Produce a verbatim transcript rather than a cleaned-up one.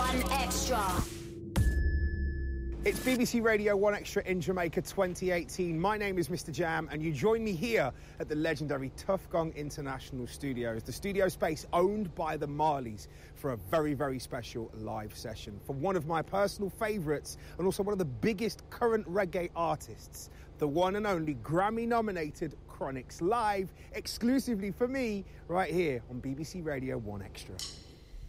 one Extra. It's B B C Radio one Extra in Jamaica twenty eighteen. My name is Mister Jam, and you join me here at the legendary Tuff Gong International Studios, the studio space owned by the Marleys, for a very, very special live session for one of my personal favourites and also one of the biggest current reggae artists, the one and only Grammy-nominated Chronixx, live exclusively for me right here on B B C Radio one Extra.